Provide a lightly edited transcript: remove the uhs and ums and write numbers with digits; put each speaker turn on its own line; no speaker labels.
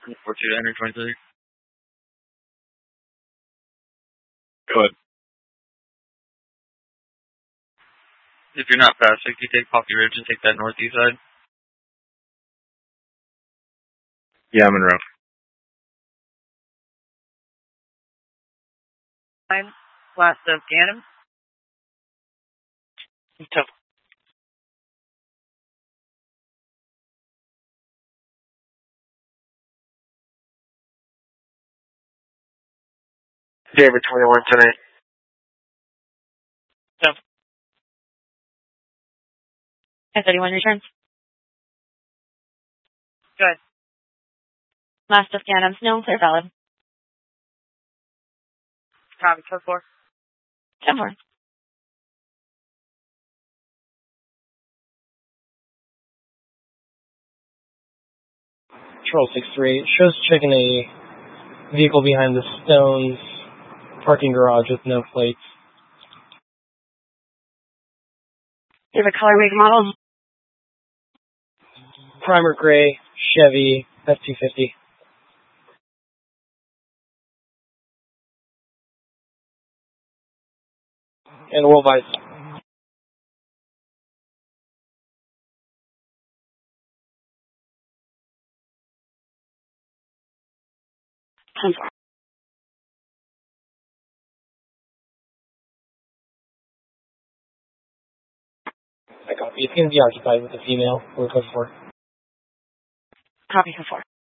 4 2 enter 23.
Go ahead.
If you're not fast, you take Poppy Ridge and take that northeast side.
Yeah, I'm in route.
Last of Ganem.
Tough.
David 21 tonight.
Tough.
1031 returns.
Good.
Last of Ganem. No, clear valid.
Copy, 4.
10-4.
Control 6-3. Shows checking a vehicle behind the stones parking garage with no plates.
Do you have a color, make, model?
Primer gray, Chevy, F-250. And Worldwide. I copy. It's going to be occupied with a female. We're code 4.
Copy, 4.